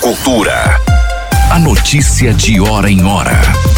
Cultura. A notícia de hora em hora.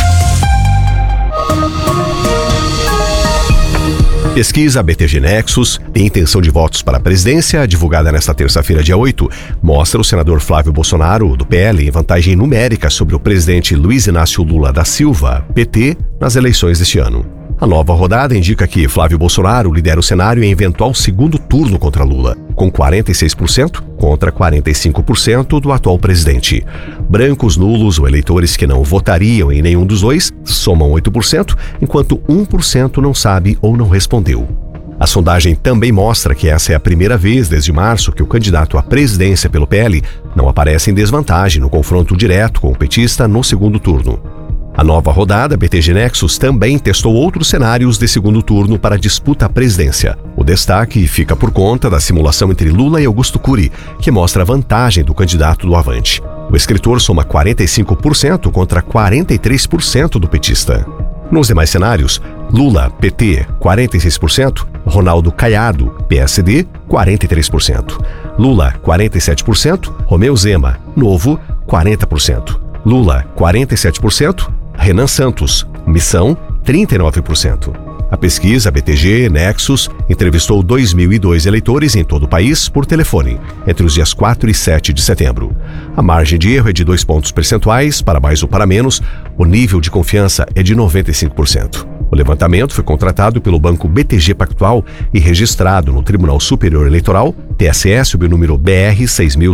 Pesquisa BTG Nexus tem intenção de votos para a presidência, divulgada nesta terça-feira, dia 8, mostra o senador Flávio Bolsonaro, do PL, em vantagem numérica sobre o presidente Luiz Inácio Lula da Silva, PT, nas eleições deste ano. A nova rodada indica que Flávio Bolsonaro lidera o cenário em eventual segundo turno contra Lula, com 46% contra 45% do atual presidente. Brancos, nulos ou eleitores que não votariam em nenhum dos dois somam 8%, enquanto 1% não sabe ou não respondeu. A sondagem também mostra que essa é a primeira vez desde março que o candidato à presidência pelo PL não aparece em desvantagem no confronto direto com o petista no segundo turno. A nova rodada, BTG Nexus, também testou outros cenários de segundo turno para a disputa à presidência. O destaque fica por conta da simulação entre Lula e Augusto Cury, que mostra a vantagem do candidato do Avante. O escritor soma 45% contra 43% do petista. Nos demais cenários, Lula, PT, 46%, Ronaldo Caiado, PSD, 43%. Lula, 47%, Romeu Zema, Novo, 40%. Lula, 47%, Renan Santos, Missão, 39%. A pesquisa BTG Nexus entrevistou 2.002 eleitores em todo o país por telefone, entre os dias 4 e 7 de setembro. A margem de erro é de 2 pontos percentuais, para mais ou para menos. O nível de confiança é de 95%. O levantamento foi contratado pelo Banco BTG Pactual e registrado no Tribunal Superior Eleitoral, TSE, sob o número BR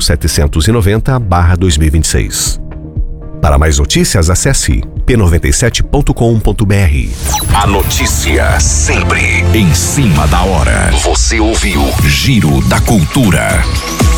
6790/2026. Para mais notícias, acesse p97.com.br. A notícia sempre em cima da hora. Você ouviu Giro da Cultura.